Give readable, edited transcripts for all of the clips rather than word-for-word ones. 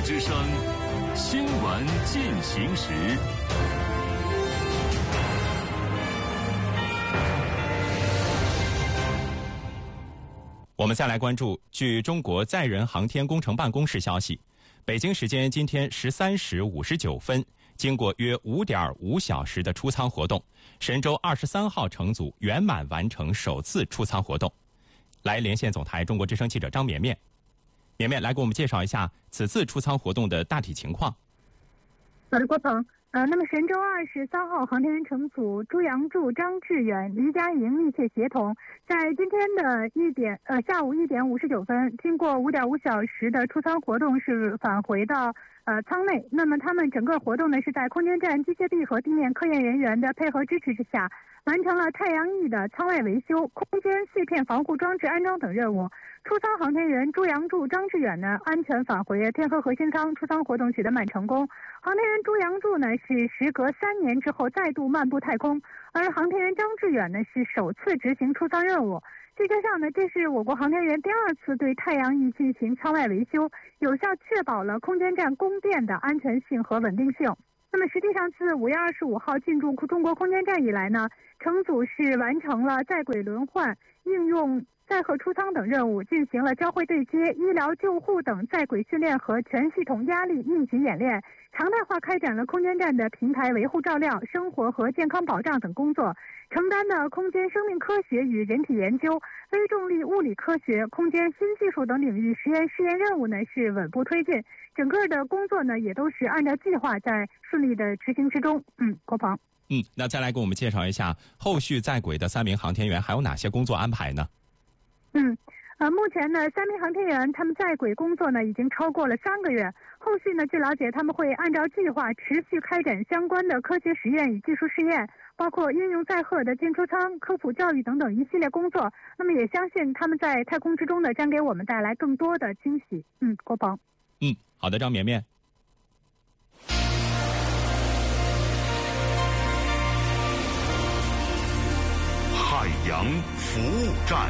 之声新闻进行时。 我们再来关注，据中国载人航天工程办公室消息，北京时间今天13时59分，经过约5.5小时的出舱活动，神舟23号乘组圆满完成首次出舱活动。来连线总台中国之声记者张绵绵，绵绵来给我们介绍一下此次出舱活动的大体情况。 好的，郭鹏。那么神舟23号航天员乘组朱杨柱、张志远、黎佳莹密切协同，在今天的下午1点59分，经过5.5小时的出舱活动，是返回到舱内。那么他们整个活动呢，是在空间站机械臂和地面科研人员的配合支持之下，完成了太阳翼的舱外维修、空间碎片防护装置安装等任务。出舱航天员朱杨柱、张志远呢，安全返回天河核心舱，出舱活动取得满成功。航天员朱杨柱呢，是时隔3年之后再度漫步太空，而航天员张志远呢，是首次执行出舱任务。再加上呢，这是我国航天员第2次对太阳翼进行舱外维修，有效确保了空间站供电的安全性和稳定性。那么实际上自5月25号进驻中国空间站以来呢，乘组是完成了在轨轮换、应用载荷出舱等任务，进行了交会对接、医疗救护等在轨训练和全系统压力密集演练，常态化开展了空间站的平台维护照料、生活和健康保障等工作，承担的空间生命科学与人体研究、微重力物理科学、空间新技术等领域实验任务呢是稳步推进，整个的工作呢也都是按照计划在顺利的执行之中。郭鹏。 那再来给我们介绍一下后续在轨的3名航天员还有哪些工作安排呢？ 目前呢，3名航天员他们在轨工作呢已经超过了3个月。后续呢，据了解，他们会按照计划持续开展相关的科学实验与技术试验，包括应用载荷的进出舱、科普教育等等一系列工作。那么也相信他们在太空之中呢，将给我们带来更多的惊喜。郭鹏。 好的，张绵绵。 海洋服务站。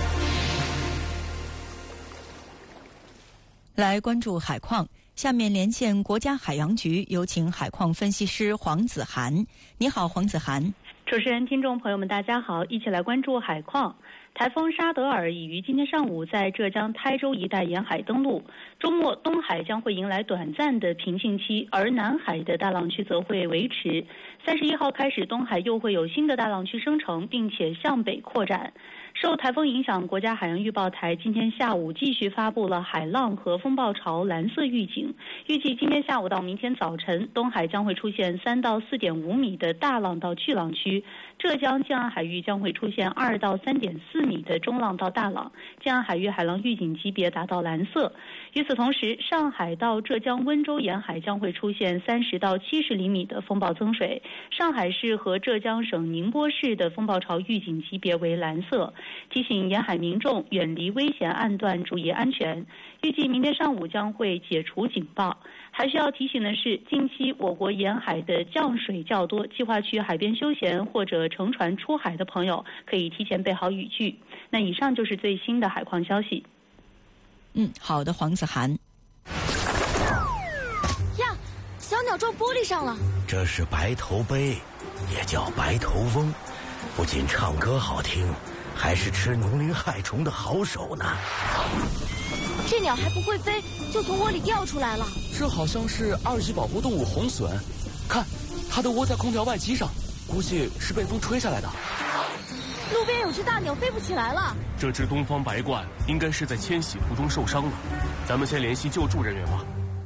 来关注海况，下面连线国家海洋局，有请海况分析师黄子涵。你好，黄子涵。 主持人、听众朋友们，大家好，一起来关注海况。台风沙德尔已于今天上午在浙江台州一带沿海登陆，周末东海将会迎来短暂的平静期，而南海的大浪区则会维持。31号开始，东海又会有新的大浪区生成，并且向北扩展。受台风影响，国家海洋预报台今天下午继续发布了海浪和风暴潮蓝色预警，预计今天下午到明天早晨，东海将会出现3到4.5米的大浪到巨浪区，浙江建安海域将会出现2到3.4米的中浪到大浪，建安海域海浪预警级别达到蓝色。与此同时，上海到浙江温州沿海将会出现30到70厘米的风暴增水，上海市和浙江省宁波市的风暴潮预警级别为蓝色，提醒沿海民众远离危险岸段，注意安全。预计明天上午将会解除警报。还需要提醒的是，近期我国沿海的降水较多，计划去海边休闲或者乘船出海的朋友可以提前备好雨具。那以上就是最新的海况消息。 好的，黄子涵。 呀，小鸟撞玻璃上了。 这是白头鹎，也叫白头翁，不仅唱歌好听，还是吃农林害虫的好手呢。 这鸟还不会飞，就从窝里掉出来了。 这好像是2级保护动物红隼，看，它都窝在空调外机上，估计是被风吹下来的。 路边有只大鸟飞不起来了。 这只东方白鹳应该是在迁徙途中受伤了，咱们先联系救助人员吧。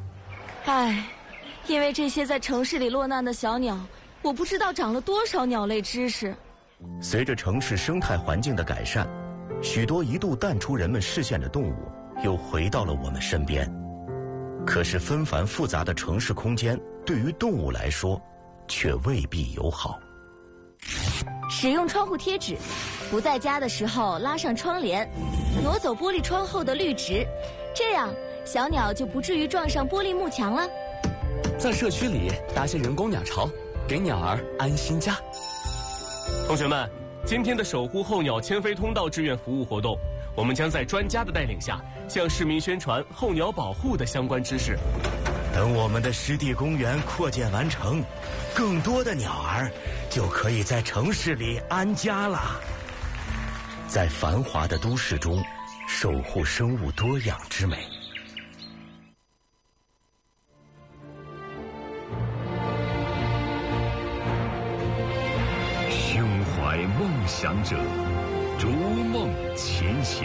因为这些在城市里落难的小鸟，我不知道长了多少鸟类知识。 随着城市生态环境的改善，许多一度淡出人们视线的动物又回到了我们身边。可是纷繁复杂的城市空间对于动物来说却未必友好。 使用窗户贴纸，不在家的时候拉上窗帘，挪走玻璃窗后的绿植，这样小鸟就不至于撞上玻璃幕墙了。 在社区里搭些人工鸟巢，给鸟儿安心家。 同学们，今天的守护候鸟迁飞通道志愿服务活动，我们将在专家的带领下， 向市民宣传候鸟保护的相关知识。 等我们的湿地公园扩建完成，更多的鸟儿就可以在城市里安家了。在繁华的都市中，守护生物多样之美。 胸怀梦想者，逐梦前行；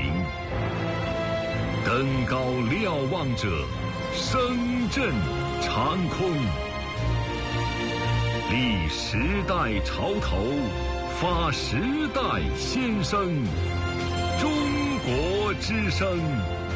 登高瞭望者，声震长空。立时代潮头，发时代先声。中国之声。